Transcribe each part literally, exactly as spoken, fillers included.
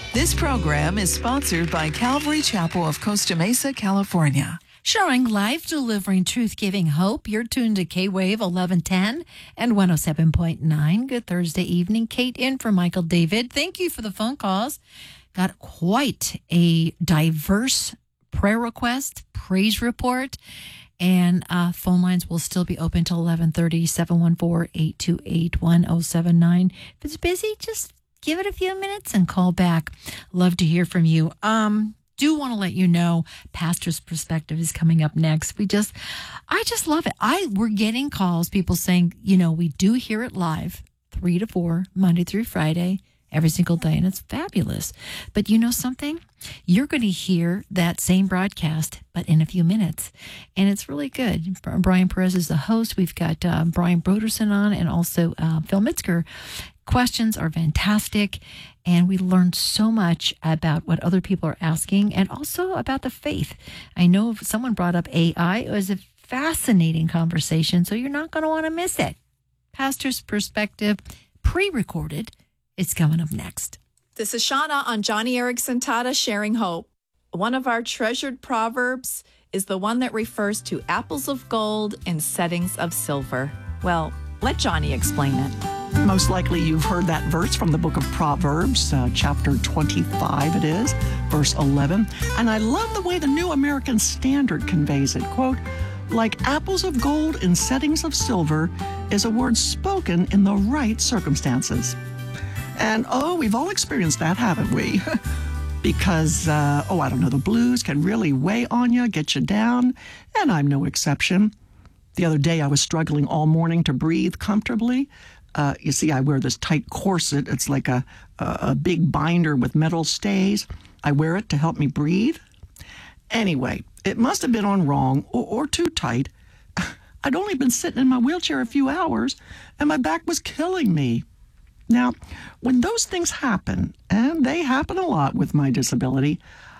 This program is sponsored by Calvary Chapel of Costa Mesa, California. Showing life, delivering truth, giving hope. You're tuned to K-Wave eleven ten and one oh seven point nine. Good Thursday evening. Kate in for Michael David. Thank you for the phone calls. Got quite a diverse prayer request, praise report, and uh, phone lines will still be open till eleven thirty, seven one four, eight two eight, one oh seven nine. If it's busy, just give it a few minutes and call back. Love to hear from you. Um, do want to let you know Pastor's Perspective is coming up next. We just, I just love it. I, we're getting calls, people saying, you know, we do hear it live, three to four, Monday through Friday, every single day, and it's fabulous. But you know something? You're going to hear that same broadcast, but in a few minutes, and it's really good. Brian Perez is the host. We've got uh, Brian Broderson on, and also uh, Phil Metzger. Questions are fantastic, and we learned so much about what other people are asking, and also about the faith. I know someone brought up A I. It was a fascinating conversation, so you're not going to want to miss it. Pastor's Perspective, pre-recorded. It's coming up next. This is Shauna on Johnny Erickson Tata Sharing Hope. One of our treasured proverbs is the one that refers to apples of gold and settings of silver. Well, let Johnny explain it. Most likely you've heard that verse from the book of Proverbs, uh, chapter twenty-five it is, verse eleven. And I love the way the New American Standard conveys it. Quote, like apples of gold in settings of silver is a word spoken in the right circumstances. And, oh, we've all experienced that, haven't we? Because, uh, oh, I don't know, the blues can really weigh on you, get you down, and I'm no exception. The other day I was struggling all morning to breathe comfortably. Uh, you see, I wear this tight corset. It's like a, a, a big binder with metal stays. I wear it to help me breathe. Anyway, it must have been on wrong or, or too tight. I'd only been sitting in my wheelchair a few hours, and my back was killing me. Now, when those things happen, and they happen a lot with my disability,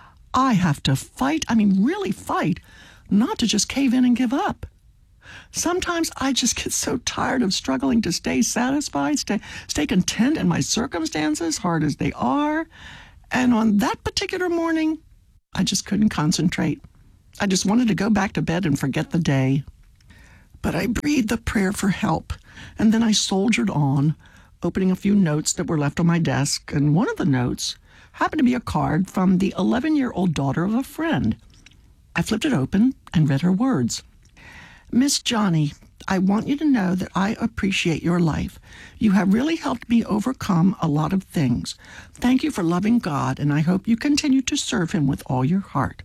I have to fight, I mean really fight, not to just cave in and give up. Sometimes I just get so tired of struggling to stay satisfied, stay, stay content in my circumstances, hard as they are. And on that particular morning, I just couldn't concentrate. I just wanted to go back to bed and forget the day. But I breathed a prayer for help, and then I soldiered on, opening a few notes that were left on my desk, and one of the notes happened to be a card from the eleven-year-old daughter of a friend. I flipped it open and read her words. Miss Johnny, I want you to know that I appreciate your life. You have really helped me overcome a lot of things. Thank you for loving God, and I hope you continue to serve Him with all your heart.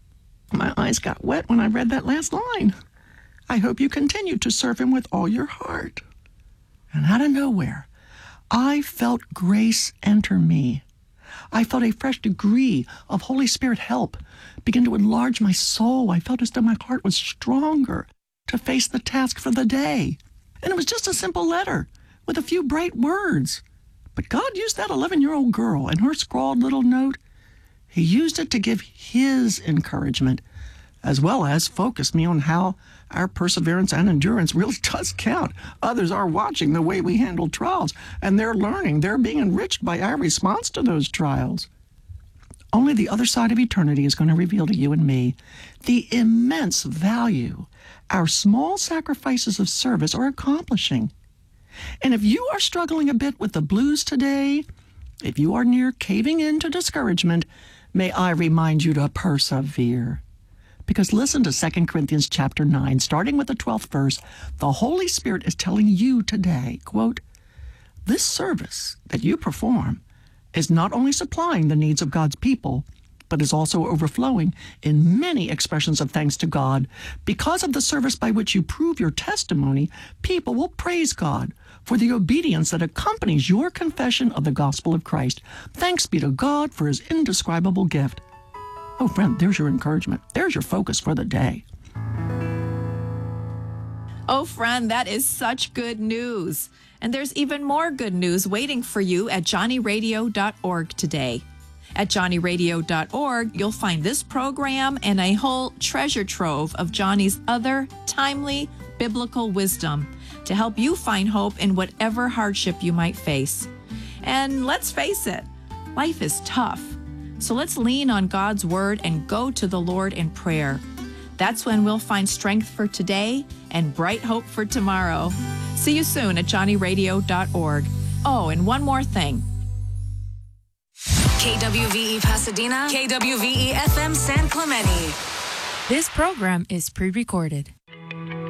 My eyes got wet when I read that last line. I hope you continue to serve Him with all your heart. And out of nowhere, I felt grace enter me. I felt a fresh degree of Holy Spirit help begin to enlarge my soul. I felt as though my heart was stronger to face the task for the day. And it was just a simple letter with a few bright words. But God used that eleven-year-old girl and her scrawled little note. He used it to give His encouragement, as well as focus me on how our perseverance and endurance really does count. Others are watching the way we handle trials, and they're learning. They're being enriched by our response to those trials. Only the other side of eternity is going to reveal to you and me the immense value our small sacrifices of service are accomplishing. And if you are struggling a bit with the blues today, if you are near caving into discouragement, may I remind you to persevere. Because listen to Second Corinthians chapter nine, starting with the twelfth verse, the Holy Spirit is telling you today, quote, this service that you perform is not only supplying the needs of God's people, but is also overflowing in many expressions of thanks to God. Because of the service by which you prove your testimony, people will praise God for the obedience that accompanies your confession of the gospel of Christ. Thanks be to God for His indescribable gift. Oh, friend, there's your encouragement. There's your focus for the day. Oh, friend, that is such good news. And there's even more good news waiting for you at johnny radio dot org today. At johnny radio dot org, you'll find this program and a whole treasure trove of Johnny's other timely biblical wisdom to help you find hope in whatever hardship you might face. And let's face it, Life is tough. So let's lean on God's word and go to the Lord in prayer. That's when we'll find strength for today and bright hope for tomorrow. See you soon at johnny radio dot org. Oh, and one more thing. K W V E Pasadena, K W V E F M San Clemente. This program is pre-recorded.